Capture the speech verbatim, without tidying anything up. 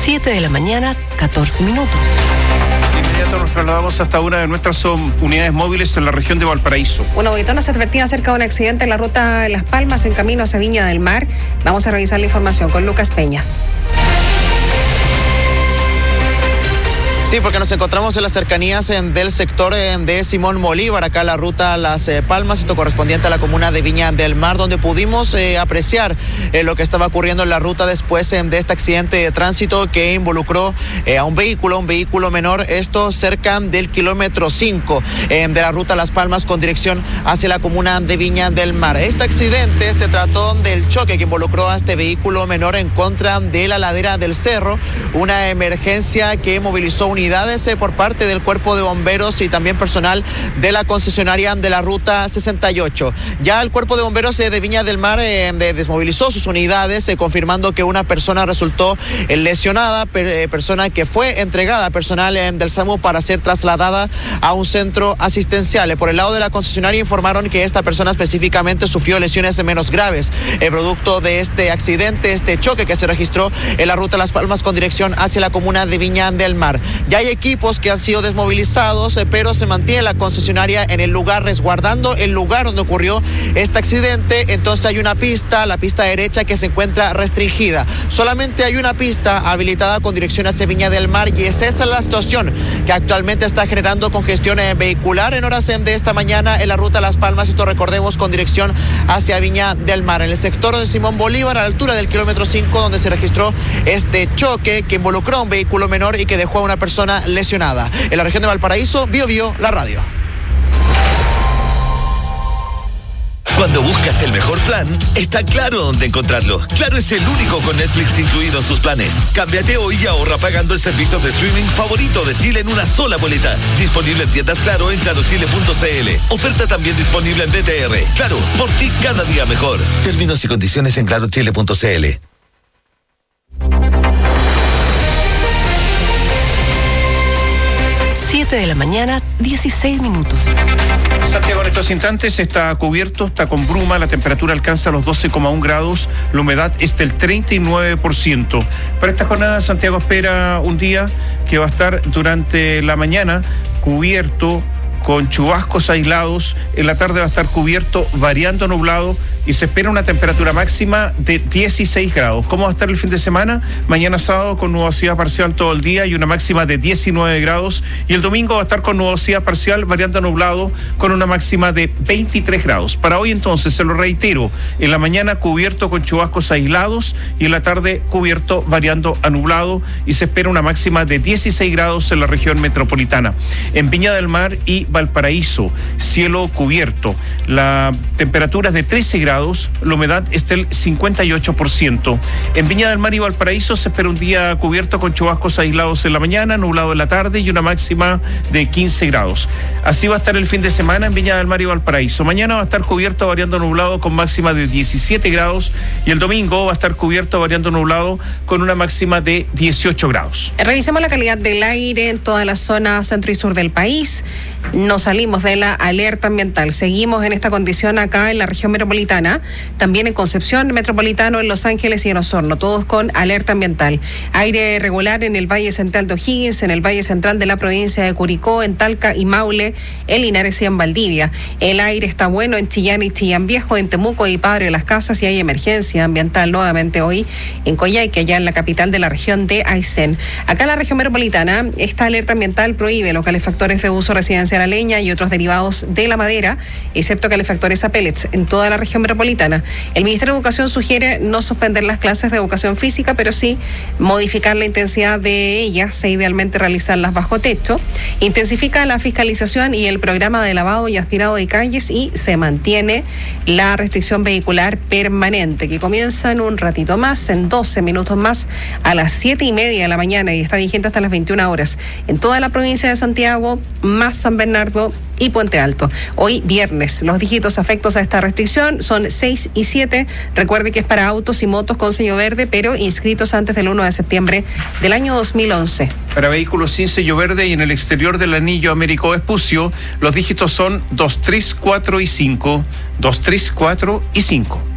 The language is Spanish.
siete de la mañana, catorce minutos. De inmediato nos trasladamos hasta una de nuestras unidades móviles en la región de Valparaíso. Una auditona se advertía acerca de un accidente en la ruta Las Palmas en camino hacia Viña del Mar. Vamos a revisar la información con Lucas Peña. Sí, porque nos encontramos en las cercanías del sector de Simón Bolívar, acá la ruta Las Palmas, esto correspondiente a la comuna de Viña del Mar, donde pudimos eh, apreciar eh, lo que estaba ocurriendo en la ruta después eh, de este accidente de tránsito que involucró eh, a un vehículo, un vehículo menor, esto cerca del kilómetro cinco eh, de la ruta Las Palmas con dirección hacia la comuna de Viña del Mar. Este accidente se trató del choque que involucró a este vehículo menor en contra de la ladera del cerro, una emergencia que movilizó unidades por parte del Cuerpo de Bomberos y también personal de la concesionaria de la ruta sesenta y ocho. Ya el Cuerpo de Bomberos de Viña del Mar eh, desmovilizó sus unidades, eh, confirmando que una persona resultó eh, lesionada, per, eh, persona que fue entregada a personal eh, del SAMU para ser trasladada a un centro asistencial. Eh, por el lado de la concesionaria informaron que esta persona específicamente sufrió lesiones menos graves, eh, producto de este accidente, este choque que se registró en la ruta Las Palmas con dirección hacia la comuna de Viña del Mar. Ya hay equipos que han sido desmovilizados, eh, pero se mantiene la concesionaria en el lugar, resguardando el lugar donde ocurrió este accidente. Entonces hay una pista, la pista derecha, que se encuentra restringida. Solamente hay una pista habilitada con dirección hacia Viña del Mar y esa es la situación que actualmente está generando congestión eh, vehicular en horas de esta mañana en la ruta Las Palmas, esto recordemos con dirección hacia Viña del Mar, en el sector de Simón Bolívar, a la altura del kilómetro cinco, donde se registró este choque que involucró a un vehículo menor y que dejó a una persona lesionada. En la región de Valparaíso, Bio Bio, la radio. Cuando buscas el mejor plan, está Claro dónde encontrarlo. Claro es el único con Netflix incluido en sus planes. Cámbiate hoy y ahorra pagando el servicio de streaming favorito de Chile en una sola boleta. Disponible en tiendas Claro en claro chile punto c l. Oferta también disponible en B T R. Claro, por ti cada día mejor. Términos y condiciones en claro chile punto c l. siete de la mañana, dieciséis minutos. Santiago en estos instantes está cubierto, está con bruma, la temperatura alcanza los doce coma uno grados, la humedad es del treinta y nueve por ciento. Para esta jornada Santiago espera un día que va a estar durante la mañana cubierto con chubascos aislados, en la tarde va a estar cubierto, variando nublado, y se espera una temperatura máxima de dieciséis grados. ¿Cómo va a estar el fin de semana? Mañana sábado con nubosidad parcial todo el día y una máxima de diecinueve grados, y el domingo va a estar con nubosidad parcial, variando nublado, con una máxima de veintitrés grados. Para hoy entonces, se lo reitero, en la mañana cubierto con chubascos aislados y en la tarde cubierto, variando a nublado, y se espera una máxima de dieciséis grados en la región metropolitana. En Viña del Mar y Valparaíso, cielo cubierto, la temperatura es de trece grados, la humedad es del cincuenta y ocho por ciento. En Viña del Mar y Valparaíso se espera un día cubierto con chubascos aislados en la mañana, nublado en la tarde y una máxima de quince grados. Así va a estar el fin de semana en Viña del Mar y Valparaíso. Mañana va a estar cubierto, variando nublado, con máxima de diecisiete grados, y el domingo va a estar cubierto, variando nublado, con una máxima de dieciocho grados. Revisemos la calidad del aire en toda la zona centro y sur del país. No salimos de la alerta ambiental. Seguimos en esta condición acá en la región metropolitana, también en Concepción Metropolitano, en Los Ángeles y en Osorno, todos con alerta ambiental. Aire regular en el Valle Central de O'Higgins, en el Valle Central de la provincia de Curicó, en Talca y Maule, en Linares y en Valdivia. El aire está bueno en Chillán y Chillán Viejo, en Temuco y Padre de las Casas, y hay emergencia ambiental nuevamente hoy en Coyhaique, allá en la capital de la región de Aysén. Acá en la región metropolitana, esta alerta ambiental prohíbe los calefactores de uso residencial a leña y otros derivados de la madera, excepto calefactores a pellets, en toda la región metropolitana. El Ministerio de Educación sugiere no suspender las clases de educación física, pero sí modificar la intensidad de ellas e idealmente realizarlas bajo techo. Intensifica la fiscalización y el programa de lavado y aspirado de calles, y se mantiene la restricción vehicular permanente, que comienza en un ratito más, en doce minutos más, a las siete y media de la mañana, y está vigente hasta las veintiuna horas en toda la provincia de Santiago, más San Bernardo y Puente Alto. Hoy viernes, los dígitos afectos a esta restricción son seis y siete. Recuerde que es para autos y motos con sello verde, pero inscritos antes del uno de septiembre del año dos mil once. Para vehículos sin sello verde y en el exterior del anillo Américo Vespucio, los dígitos son dos, tres, cuatro y cinco. dos, tres, cuatro y cinco.